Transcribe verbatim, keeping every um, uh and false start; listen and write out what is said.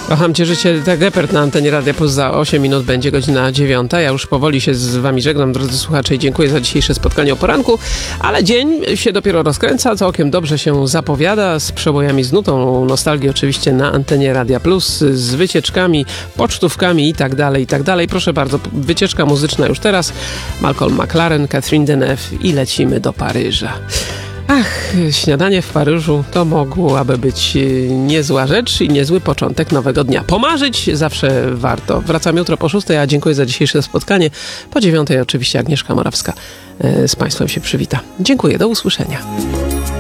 Kocham cię, życie, tak Gepard na antenie Radia Plus. Za osiem minut będzie godzina dziewiąta. Ja już powoli się z wami żegnam, drodzy słuchacze, i dziękuję za dzisiejsze spotkanie o poranku, ale dzień się dopiero rozkręca, całkiem dobrze się zapowiada, z przebojami, z nutą nostalgii oczywiście na antenie Radia Plus, z wycieczkami, pocztówkami i tak dalej, i tak dalej. Proszę bardzo, wycieczka muzyczna już teraz. Malcolm McLaren, Catherine Deneuve i lecimy do Paryża. Ach, śniadanie w Paryżu to mogłaby być niezła rzecz i niezły początek nowego dnia. Pomarzyć zawsze warto. Wracam jutro po szóstej, a dziękuję za dzisiejsze spotkanie. Po dziewiątej oczywiście Agnieszka Morawska z Państwem się przywita. Dziękuję, do usłyszenia.